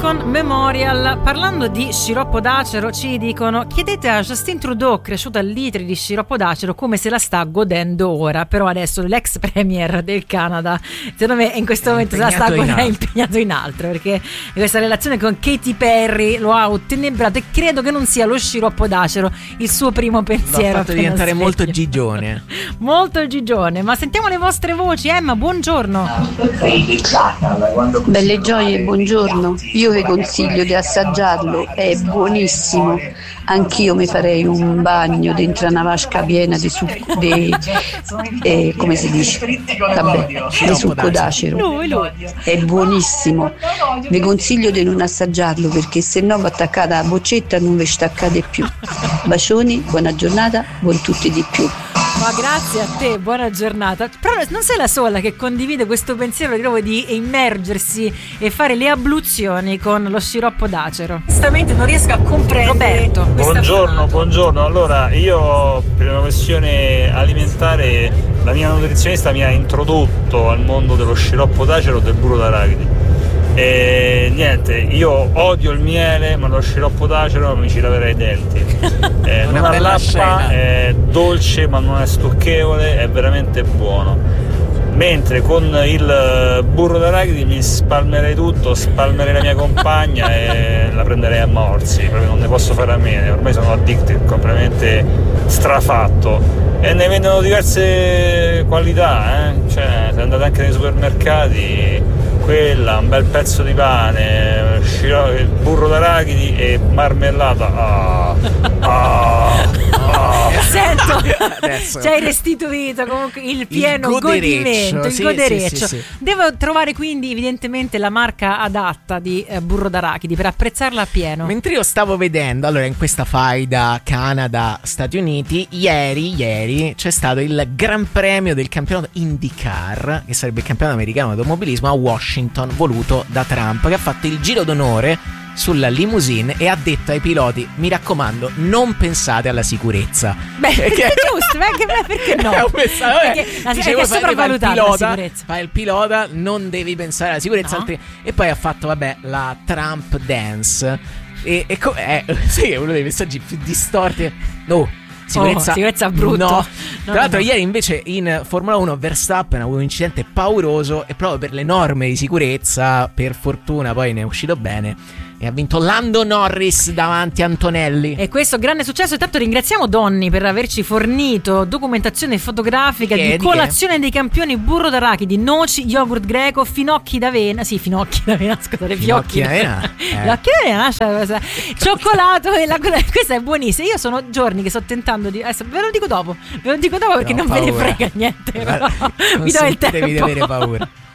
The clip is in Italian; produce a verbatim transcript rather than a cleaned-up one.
Washington Memorial. Parlando di sciroppo d'acero, ci dicono: chiedete a Justin Trudeau, cresciuto a litri di sciroppo d'acero, come se la sta godendo ora. Però adesso l'ex premier del Canada, secondo me in questo è momento se la sta godendo, è impegnato in altro, perché questa relazione con Katy Perry lo ha ottenebrato e credo che non sia lo sciroppo d'acero il suo primo pensiero. L'ha fatto diventare sveglia. molto gigione. Molto gigione. Ma sentiamo le vostre voci. Emma, buongiorno. Belle gioie, buongiorno. Io vi consiglio di assaggiarlo, è buonissimo. Anch'io mi farei un bagno dentro una vasca piena di succo di, eh, come si dice? Vabbè, di succo d'acero. Lui, lui. È buonissimo. Vi consiglio di non assaggiarlo perché se no va attaccata la boccetta e non vi staccate più. Bacioni, buona giornata, buon tutti di più. Ma grazie a te, buona giornata. Però non sei la sola che condivide questo pensiero di nuovo di immergersi e fare le abluzioni con lo sciroppo d'acero. Onestamente non riesco a comprendere. Roberto, buongiorno, buongiorno. Allora, io per una questione alimentare, la mia nutrizionista mi ha introdotto al mondo dello sciroppo d'acero e del burro d'arachidi. E niente, io odio il miele, ma lo sciroppo d'acero mi ci laverei i denti. Eh, non ha lappa, è dolce ma non è stucchevole, è veramente buono. Mentre con il burro d'arachidi mi spalmerei tutto, spalmerei la mia compagna e la prenderei a morsi, proprio non ne posso fare a meno, ormai sono addicted, completamente strafatto. E ne vendono diverse qualità, eh? Cioè, se andate anche nei supermercati, quella, un bel pezzo di pane, il burro d'arachidi e marmellata. Ah, ah, ah. Sento, Adesso. ci hai restituito comunque il pieno Il godereccio, godimento, il sì, godereccio. sì, sì, sì. Devo trovare quindi evidentemente la marca adatta di eh, burro d'arachidi per apprezzarla appieno. Mentre io stavo vedendo, allora in questa faida Canada-Stati Uniti, ieri, ieri c'è stato il Gran Premio del campionato IndyCar, che sarebbe il campionato americano di automobilismo a Washington, voluto da Trump, che ha fatto il giro d'onore sulla limousine e ha detto ai piloti: mi raccomando, non pensate alla sicurezza. Beh, perché... è giusto, perché, perché no? È pensato, perché la, dicevo, è sopravvalutata la sicurezza. Fai il pilota, non devi pensare alla sicurezza, No. altri... E poi ha fatto, vabbè, la Trump Dance. E, e co- eh, sì, è uno dei messaggi più distorti. No, sicurezza, oh, sicurezza brutto. No. No, Tra l'altro, no. ieri invece in Formula uno Verstappen ha avuto un incidente pauroso e proprio per le norme di sicurezza, per fortuna, poi ne è uscito bene e ha vinto Lando Norris davanti a Antonelli. E questo grande successo. Intanto ringraziamo Donny per averci fornito documentazione fotografica Di di, che? Di colazione dei campioni, burro d'arachidi, noci, yogurt greco, finocchi d'avena. Sì, finocchi d'avena, scusate, Finocchi fiocchi d'avena? Eh. Finocchi d'avena, cioè, questa- cioccolato e la, questa è buonissima. Io sono giorni che sto tentando di adesso ve lo dico dopo. Ve lo dico dopo perché No, non ve ne paura. frega niente. Però Non vi do il sentitevi di tempo. avere paura.